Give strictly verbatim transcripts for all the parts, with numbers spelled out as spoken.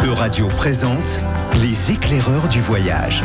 Euradio présente Les éclaireurs du voyage.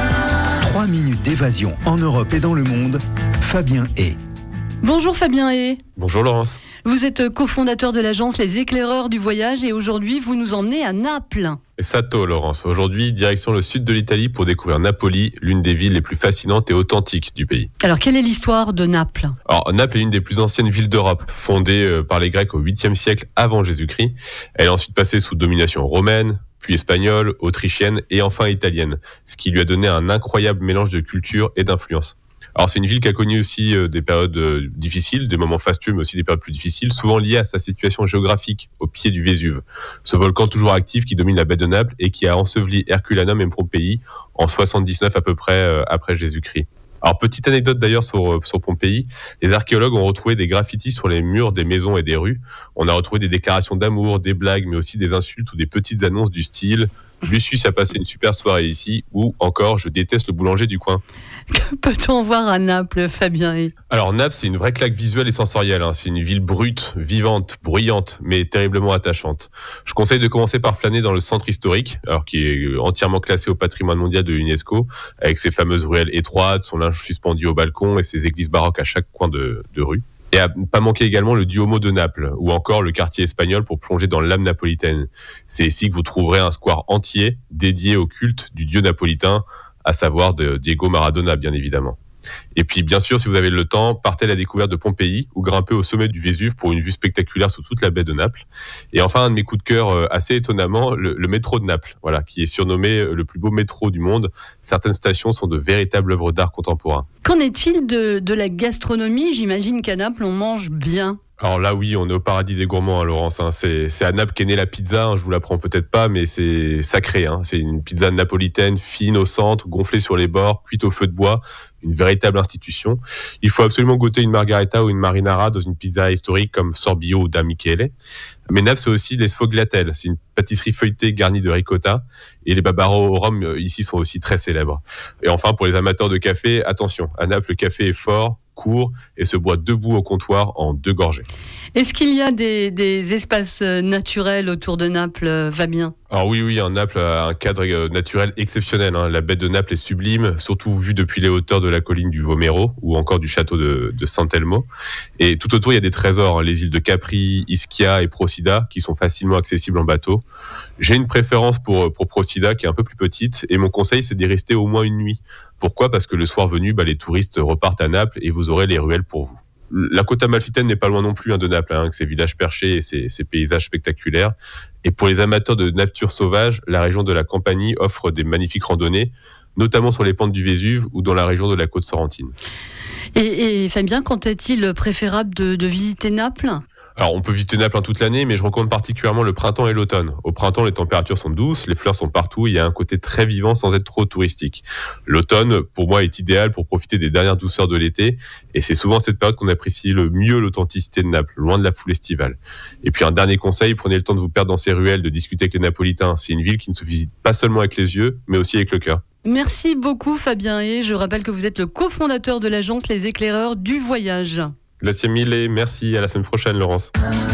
Trois minutes d'évasion en Europe et dans le monde. Fabien Hay. Bonjour Fabien Hay. Bonjour Laurence. Vous êtes cofondateur de l'agence Les éclaireurs du voyage et aujourd'hui vous nous emmenez à Naples. Et Sato Laurence. Aujourd'hui, direction le sud de l'Italie pour découvrir Napoli, l'une des villes les plus fascinantes et authentiques du pays. Alors quelle est l'histoire de Naples ? Alors Naples est une des plus anciennes villes d'Europe, fondée par les Grecs au huitième siècle avant Jésus-Christ. Elle est ensuite passée sous domination romaine, puis espagnole, autrichienne et enfin italienne, ce qui lui a donné un incroyable mélange de culture et d'influence. Alors c'est une ville qui a connu aussi des périodes difficiles, des moments fastueux, mais aussi des périodes plus difficiles, souvent liées à sa situation géographique, au pied du Vésuve. Ce volcan toujours actif qui domine la baie de Naples et qui a enseveli Herculanum et Pompéi en soixante-dix-neuf à peu près après Jésus-Christ. Alors, petite anecdote d'ailleurs sur, sur Pompéi, les archéologues ont retrouvé des graffitis sur les murs des maisons et des rues. On a retrouvé des déclarations d'amour, des blagues, mais aussi des insultes ou des petites annonces du style « Lucius a passé une super soirée ici » ou encore « Je déteste le boulanger du coin ». Que peut-on voir à Naples, Fabien Hay ? Alors Naples, c'est une vraie claque visuelle et sensorielle. Hein. C'est une ville brute, vivante, bruyante, mais terriblement attachante. Je conseille de commencer par flâner dans le centre historique, alors qui est entièrement classé au patrimoine mondial de l'UNESCO, avec ses fameuses ruelles étroites, son linge suspendu au balcon et ses églises baroques à chaque coin de, de rue. Et à ne pas manquer également le Duomo de Naples, ou encore le quartier espagnol pour plonger dans l'âme napolitaine. C'est ici que vous trouverez un square entier dédié au culte du dieu napolitain, à savoir de Diego Maradona, bien évidemment. Et puis, bien sûr, si vous avez le temps, partez à la découverte de Pompéi ou grimpez au sommet du Vésuve pour une vue spectaculaire sur toute la baie de Naples. Et enfin, un de mes coups de cœur, assez étonnamment, le, le métro de Naples, voilà, qui est surnommé le plus beau métro du monde. Certaines stations sont de véritables œuvres d'art contemporain. Qu'en est-il de, de la gastronomie ? J'imagine qu'à Naples, on mange bien. Alors là, oui, on est au paradis des gourmands, hein, Laurence. Hein. C'est, c'est à Naples qu'est née la pizza. Hein, je vous l'apprends peut-être pas, mais c'est sacré. Hein. C'est une pizza napolitaine, fine au centre, gonflée sur les bords, cuite au feu de bois. Une véritable institution. Il faut absolument goûter une margarita ou une marinara dans une pizza historique comme Sorbillo ou Da Michele. Mais Naples, c'est aussi les sfogliatelles. C'est une pâtisserie feuilletée garnie de ricotta. Et les babaro au rhum, ici, sont aussi très célèbres. Et enfin, pour les amateurs de café, attention. À Naples, le café est fort, court et se boit debout au comptoir en deux gorgées. Est-ce qu'il y a des, des espaces naturels autour de Naples, Fabien ? Alors oui, oui, Naples a un cadre naturel exceptionnel. Hein. La baie de Naples est sublime, surtout vue depuis les hauteurs de la colline du Vomero ou encore du château de, de Sant'Elmo. Et tout autour, il y a des trésors, hein. Les îles de Capri, Ischia et Procida qui sont facilement accessibles en bateau. J'ai une préférence pour, pour Procida qui est un peu plus petite et mon conseil, c'est d'y rester au moins une nuit. Pourquoi ? Parce que le soir venu, bah, les touristes repartent à Naples et vous aurez les ruelles pour vous. La côte amalfitaine n'est pas loin non plus hein, de Naples, hein, avec ses villages perchés et ses, ses paysages spectaculaires. Et pour les amateurs de nature sauvage, la région de la Campanie offre des magnifiques randonnées, notamment sur les pentes du Vésuve ou dans la région de la côte sorrentine. Et, et Fabien, quand est-il préférable de, de visiter Naples ? Alors, on peut visiter Naples toute l'année, mais je recommande particulièrement le printemps et l'automne. Au printemps, les températures sont douces, les fleurs sont partout, il y a un côté très vivant sans être trop touristique. L'automne, pour moi, est idéal pour profiter des dernières douceurs de l'été, et c'est souvent cette période qu'on apprécie le mieux l'authenticité de Naples, loin de la foule estivale. Et puis, un dernier conseil, prenez le temps de vous perdre dans ces ruelles, de discuter avec les Napolitains. C'est une ville qui ne se visite pas seulement avec les yeux, mais aussi avec le cœur. Merci beaucoup, Fabien Hay. Je rappelle que vous êtes le cofondateur de l'agence Les éclaireurs du voyage. Grazie mille, merci, à la semaine prochaine Laurence.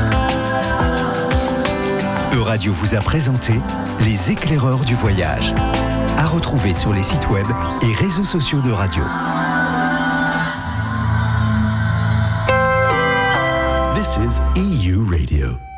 Euradio vous a présenté Les éclaireurs du voyage. À retrouver sur les sites web et réseaux sociaux de Radio. This is E U Radio.